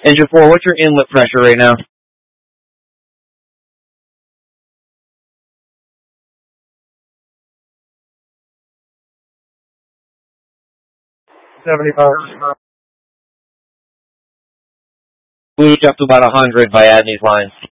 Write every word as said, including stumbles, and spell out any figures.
Engine four, what's your inlet pressure right now? seventy-five. Boost up to about one hundred by adding these lines.